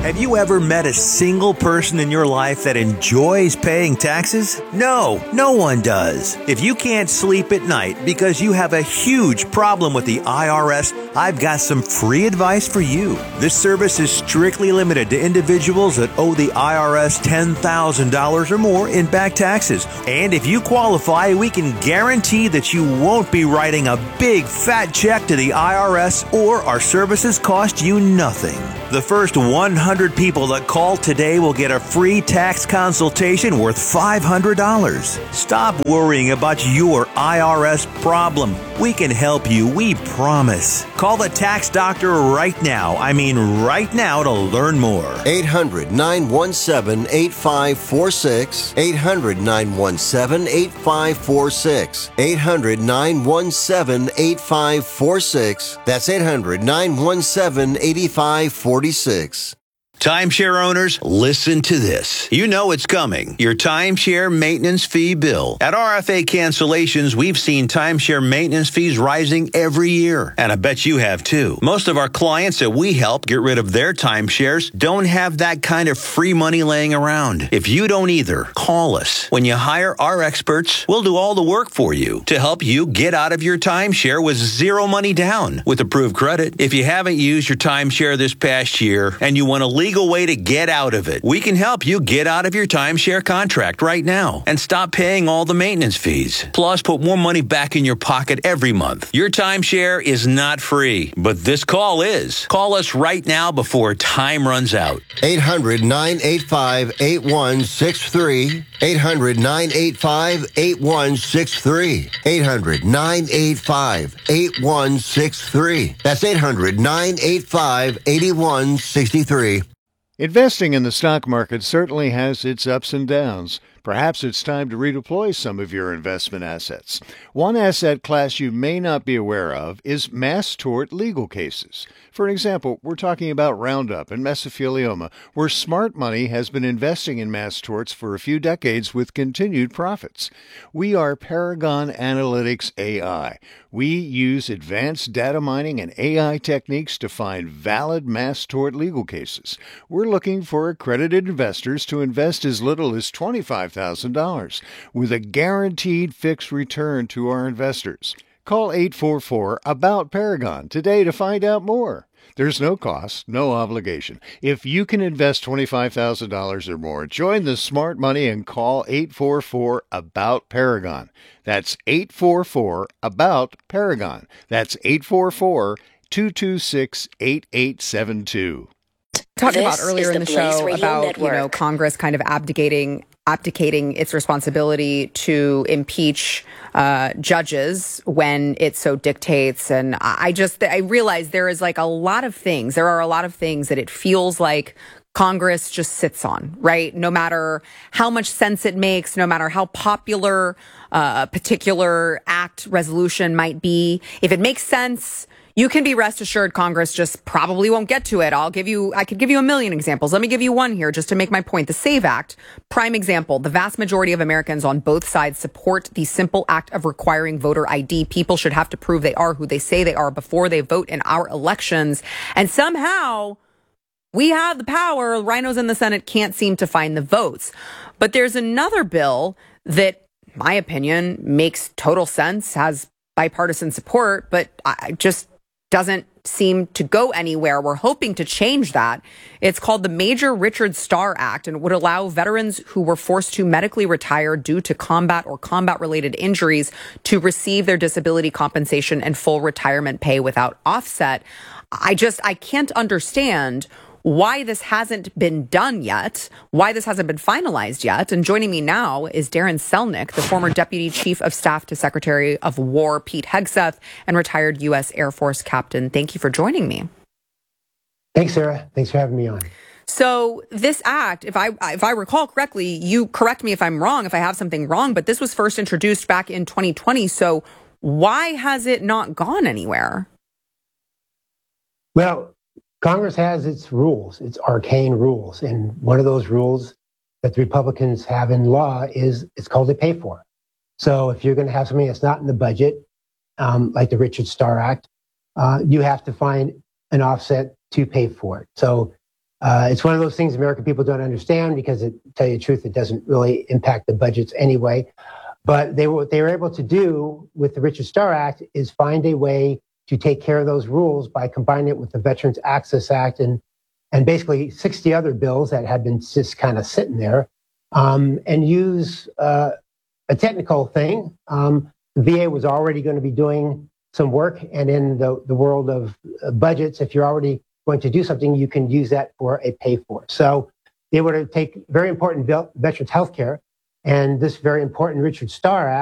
Have you ever met a single person in your life that enjoys paying taxes? No, no one does. If you can't sleep at night because you have a huge problem with the IRS, I've got some free advice for you. This service is strictly limited to individuals that owe the IRS $10,000 or more in back taxes. And if you qualify, we can guarantee that you won't be writing a big fat check to the IRS, or our services cost you nothing. The first 100 people that call today will get a free tax consultation worth $500. Stop worrying about your IRS problem. We can help you, we promise. Call the tax doctor right now. I mean right now, to learn more. 800-917-8546. 800-917-8546. 800-917-8546. That's 800-917-8546. Timeshare owners, listen to this. You know it's coming. Your timeshare maintenance fee bill. At RFA Cancellations, we've seen timeshare maintenance fees rising every year. And I bet you have too. Most of our clients that we help get rid of their timeshares don't have that kind of free money laying around. If you don't either, call us. When you hire our experts, we'll do all the work for you to help you get out of your timeshare with zero money down with approved credit. If you haven't used your timeshare this past year and you want to legal way to get out of it, we can help you get out of your timeshare contract right now and stop paying all the maintenance fees. Plus, put more money back in your pocket every month. Your timeshare is not free, but this call is. Call us right now before time runs out. 800-985-8163. 800-985-8163. 800-985-8163. That's 800-985-8163. Investing in the stock market certainly has its ups and downs. Perhaps it's time to redeploy some of your investment assets. One asset class you may not be aware of is mass tort legal cases. For example, we're talking about Roundup and mesothelioma, where smart money has been investing in mass torts for a few decades with continued profits. We are Paragon Analytics AI. We use advanced data mining and AI techniques to find valid mass tort legal cases. We're looking for accredited investors to invest as little as $25,000 with a guaranteed fixed return to our investors. Call 844-ABOUT-PARAGON today to find out more. There's no cost, no obligation. If you can invest $25,000 or more, join the smart money and call 844-ABOUT-PARAGON. That's 844-ABOUT-PARAGON. That's 844-226-8872. Talking about earlier in the show about, Congress kind of abdicating its responsibility to impeach judges when it so dictates. And I realize there are a lot of things that it feels like Congress just sits on, right? No matter how much sense it makes, no matter how popular a particular act resolution might be, if it makes sense, you can be rest assured Congress just probably won't get to it. I could give you a million examples. Let me give you one here just to make my point. The SAVE Act, prime example. The vast majority of Americans on both sides support the simple act of requiring voter ID. People should have to prove they are who they say they are before they vote in our elections. And somehow we have the power. Rhinos in the Senate can't seem to find the votes. But there's another bill that, in my opinion, makes total sense, has bipartisan support, but I just doesn't seem to go anywhere. We're hoping to change that. It's called the Major Richard Starr Act and would allow veterans who were forced to medically retire due to combat or combat-related injuries to receive their disability compensation and full retirement pay without offset. I can't understand why this hasn't been done yet, why this hasn't been finalized yet. And joining me now is Darren Selnick, the former Deputy Chief of Staff to Secretary of War Pete Hegseth and retired U.S. Air Force captain. Thank you for joining me. Thanks, Sarah. Thanks for having me on. So this act, if I recall correctly, you correct me if I'm wrong, if I have something wrong, but this was first introduced back in 2020. So why has it not gone anywhere? Well, Congress has its rules, its arcane rules. And one of those rules that the Republicans have in law is it's called a pay for. So if you're going to have something that's not in the budget, like the Richard Starr Act, you have to find an offset to pay for it. So It's one of those things American people don't understand because, to tell you the truth, it doesn't really impact the budgets anyway. But what they were able to do with the Richard Starr Act is find a way to take care of those rules by combining it with the Veterans Access Act and basically 60 other bills that had been just kind of sitting there, and use a technical thing. The VA was already going to be doing some work, and in the world of budgets, if you're already going to do something, you can use that for a pay for. So they were to take very important veterans health care and this very important Richard Starr Act